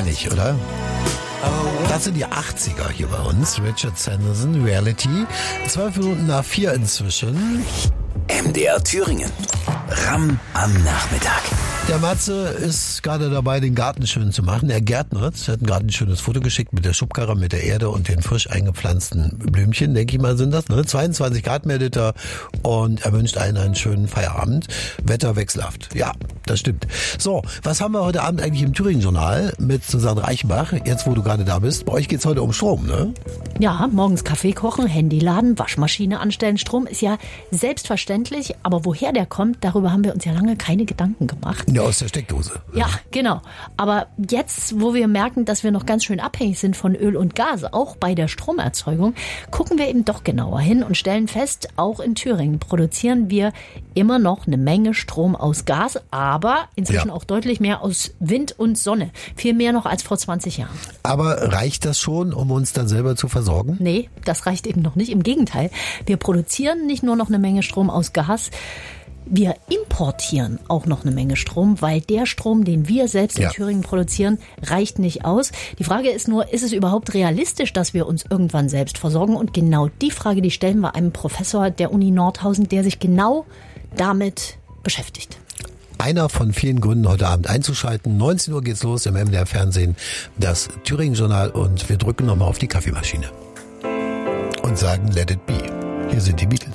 nicht, oder? Das sind die 80er hier bei uns. Richard Sanderson, Reality. 4:12 inzwischen. MDR Thüringen. Ramm am Nachmittag. Der Matze ist gerade dabei, den Garten schön zu machen. Er gärtnert. Er hat gerade ein schönes Foto geschickt mit der Schubkarre, mit der Erde und den frisch eingepflanzten Blümchen, denke ich mal, sind das. Ne? 22 Grad meldet er und er wünscht allen einen schönen Feierabend. Wetter wechselhaft. Ja, das stimmt. So, was haben wir heute Abend eigentlich im Thüringen-Journal mit Susanne Reichenbach? Jetzt, wo du gerade da bist. Bei euch geht's heute um Strom, ne? Ja, morgens Kaffee kochen, Handy laden, Waschmaschine anstellen. Strom ist ja selbstverständlich, aber woher der kommt, darüber haben wir uns ja lange keine Gedanken gemacht. Ja, aus der Steckdose. Ja, genau. Aber jetzt, wo wir merken, dass wir noch ganz schön abhängig sind von Öl und Gas, auch bei der Stromerzeugung, gucken wir eben doch genauer hin und stellen fest, auch in Thüringen produzieren wir immer noch eine Menge Strom aus Gas, aber inzwischen auch deutlich mehr aus Wind und Sonne. Viel mehr noch als vor 20 Jahren. Aber reicht das schon, um uns dann selber zu versorgen? Nee, das reicht eben noch nicht. Im Gegenteil, wir produzieren nicht nur noch eine Menge Strom aus Gas, wir importieren auch noch eine Menge Strom, weil der Strom, den wir selbst in Thüringen produzieren, reicht nicht aus. Die Frage ist nur, ist es überhaupt realistisch, dass wir uns irgendwann selbst versorgen? Und genau die Frage, die stellen wir einem Professor der Uni Nordhausen, der sich genau damit beschäftigt. Einer von vielen Gründen, heute Abend einzuschalten. 19 Uhr geht's los im MDR Fernsehen, das Thüringen-Journal, und wir drücken nochmal auf die Kaffeemaschine und sagen Let it be. Hier sind die Beatles.